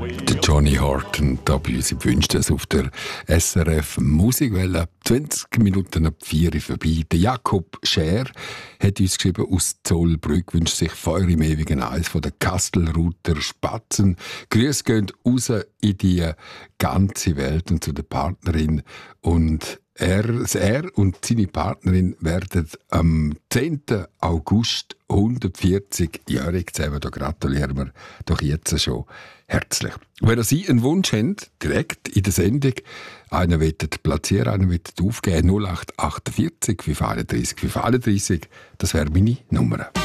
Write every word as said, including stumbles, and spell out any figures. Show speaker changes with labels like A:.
A: Der Johnny Horton, da bei uns im Wünschtes auf der S R F Musikwelle. zwanzig Minuten ab vier Uhr vorbei. Der Jakob Scher hat uns geschrieben, aus Zollbrück wünscht sich Feuer im ewigen Eis von der Kastelruther Spatzen. Grüße gehen raus in die ganze Welt und zu der Partnerin. Und er, er und seine Partnerin werden am zehnten August hundertvierzig-jährig zusammen. Da gratulieren wir doch jetzt schon herzlich. Wenn Sie einen Wunsch haben, direkt in der Sendung, einen wollt platzieren, einen wollt aufgeben, null acht achtundvierzig fünf einunddreißig fünf einunddreißig, das wäre meine Nummer.